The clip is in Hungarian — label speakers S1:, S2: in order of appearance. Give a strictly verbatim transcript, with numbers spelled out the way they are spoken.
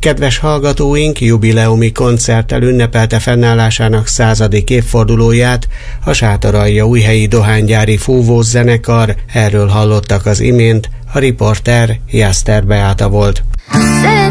S1: kedves hallgatóink, jubileumi koncerttel ünnepelte fennállásának századik évfordulóját a Sátoraljaújhelyi Dohánygyári Fúvós zenekar. Erről hallottak az imént, a riporter Jászter Beáta volt.